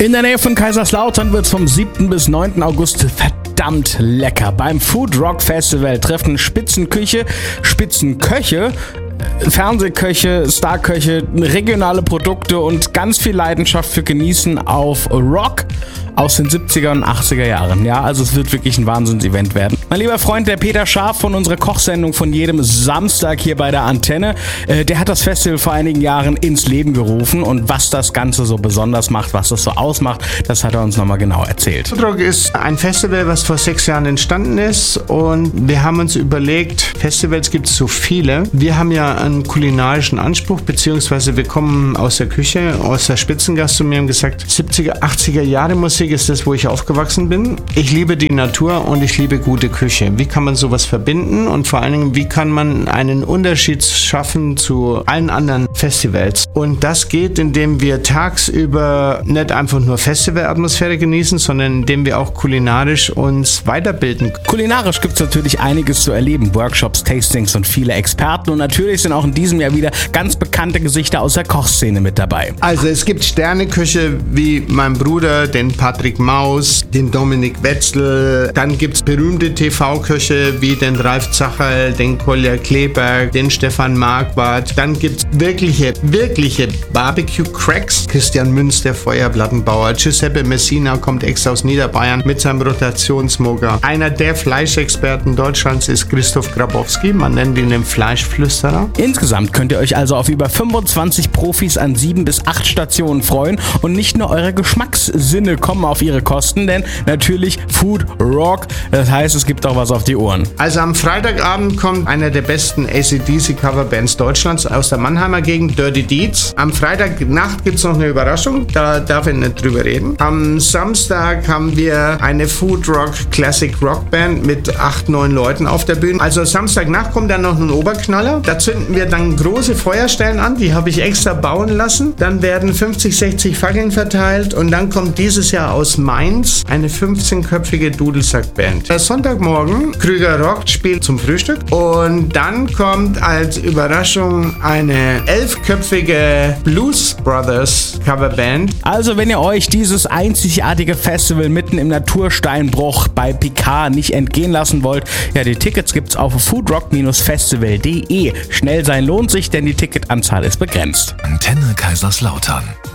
In der Nähe von Kaiserslautern wird's vom 7. bis 9. August verdammt lecker. Beim Food Rock Festival treffen Spitzenküche, Spitzenköche, Fernsehköche, Starköche, regionale Produkte und ganz viel Leidenschaft für Genießen auf Rock aus den 70er und 80er Jahren. Ja, also es wird wirklich ein Wahnsinns-Event werden. Mein lieber Freund, der Peter Scharf von unserer Kochsendung von jedem Samstag hier bei der Antenne, der hat das Festival vor einigen Jahren ins Leben gerufen und was das Ganze so besonders macht, was das so ausmacht, das hat er uns nochmal genau erzählt. Food Rock ist ein Festival, was vor 6 Jahren entstanden ist und wir haben uns überlegt, Festivals gibt es so viele. Wir haben ja einen kulinarischen Anspruch, beziehungsweise wir kommen aus der Küche, aus der Spitzengastronomie und gesagt, 70er, 80er Jahre Musik ist das, wo ich aufgewachsen bin. Ich liebe die Natur und ich liebe gute Küche. Wie kann man sowas verbinden und vor allen Dingen, wie kann man einen Unterschied schaffen zu allen anderen Festivals? Und das geht, indem wir tagsüber nicht einfach nur Festivalatmosphäre genießen, sondern indem wir auch kulinarisch uns weiterbilden. Kulinarisch gibt es natürlich einiges zu erleben. Workshops, Tastings und viele Experten. Und natürlich sind auch in diesem Jahr wieder ganz bekannte Gesichter aus der Kochszene mit dabei. Also es gibt Sterneköche wie mein Bruder, den Patrick Maus, den Dominik Wetzel. Dann gibt es berühmte TV-Köche wie den Ralf Zacherl, den Kolja Kleberg, den Stefan Marquardt. Dann gibt es wirkliche Barbecue-Cracks. Christian Münz, der Feuerplattenbauer. Giuseppe Messina kommt extra aus Niederbayern mit seinem Rotationsmoker. Einer der Fleischexperten Deutschlands ist Christoph Grabowski. Man nennt ihn den Fleischflüsterer. Insgesamt könnt ihr euch also auf über 25 Profis an 7 bis 8 Stationen freuen und nicht nur eure Geschmackssinne kommen auf ihre Kosten, denn natürlich Food Rock, das heißt, es gibt auch was auf die Ohren. Also am Freitagabend kommt einer der besten AC/DC-Coverbands Deutschlands aus der Mannheimer Gegend, Dirty Deeds. Am Freitagnacht gibt es noch eine Überraschung, da darf ich nicht drüber reden. Am Samstag haben wir eine Food Rock Classic Rock Band mit 8, 9 Leuten auf der Bühne. Also Samstagnacht kommt dann noch ein Oberknaller. Da zünden wir dann große Feuerstellen an, die habe ich extra bauen lassen. Dann werden 50, 60 Fackeln verteilt und dann kommt dieses Jahr aus Mainz eine 15-köpfige Dudelsackband. Sonntagmorgen, Krüger Rock spielt zum Frühstück und dann kommt als Überraschung eine 11-köpfige Blues Brothers Coverband. Also wenn ihr euch dieses einzigartige Festival mitten im Natursteinbruch bei Picard nicht entgehen lassen wollt, ja, die Tickets gibt's auf foodrock-festival.de. Schnell sein lohnt sich, denn die Ticketanzahl ist begrenzt. Antenne Kaiserslautern.